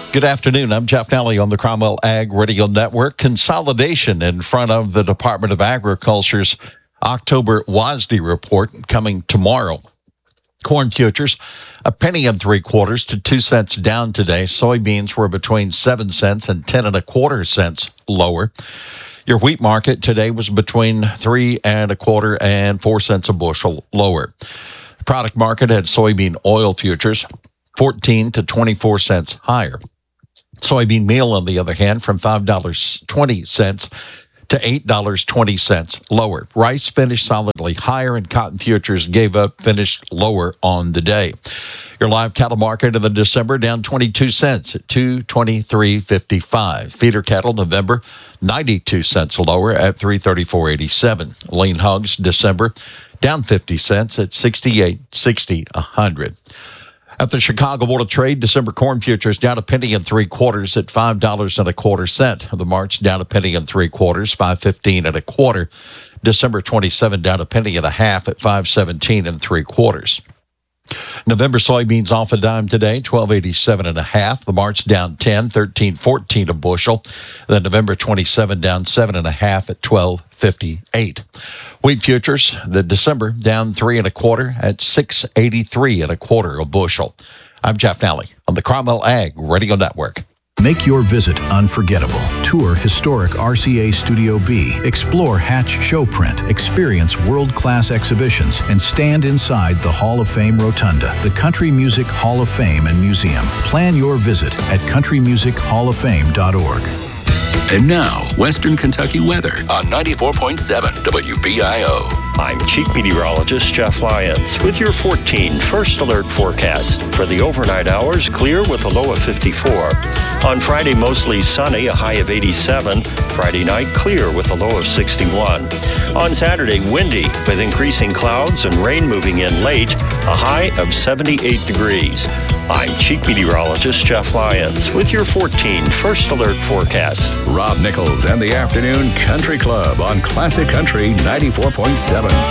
Good afternoon. I'm Jeff Nally on the Cromwell Ag Radio Network. Consolidation in front of the Department of Agriculture's October WASDE report coming tomorrow. Corn futures, $0.0175 to 2 cents down today. Soybeans were between 7 cents and 10.25 cents lower. Your wheat market today was between 3.25 and 4 cents a bushel lower. The product market had soybean oil futures 14 to 24 cents higher. Soybean meal, on the other hand, from $5.20 to $8.20 lower. Rice finished solidly higher, and cotton futures finished lower on the day. Your live cattle market in the December down 22 cents at $223.55. Feeder cattle November 92 cents lower at $334.87. Lean hogs December down 50 cents at $68.60 a hundred. At the Chicago Board of Trade, December corn futures down $0.0375 at $5.25. The March down $0.0375, $5.1525. December 27 down $0.015 at $5.1775. November soybeans off a dime today, $12.87.5. The March down 10, $13.14 a bushel. Then November 27 down 7.5 at $12.58. Wheat futures, the December down 3.25 at $6.83 a bushel. I'm Jeff Nally on the Cromwell Ag Radio Network. Make your visit unforgettable. Tour historic RCA Studio B. Explore Hatch Showprint. Experience world-class exhibitions and stand inside the Hall of Fame Rotunda, the Country Music Hall of Fame and Museum. Plan your visit at countrymusichallaffame.org. And now, Western Kentucky weather on 94.7 WBIO. I'm Chief Meteorologist Jeff Lyons with your 14 First Alert forecast. For the overnight hours, clear with a low of 54. On Friday, mostly sunny, a high of 87. Friday night, clear with a low of 61. On Saturday, windy with increasing clouds and rain moving in late, a high of 78 degrees. I'm Chief Meteorologist Jeff Lyons with your 14 First Alert forecast. Rob Nichols and the Afternoon Country Club on Classic Country 94.7.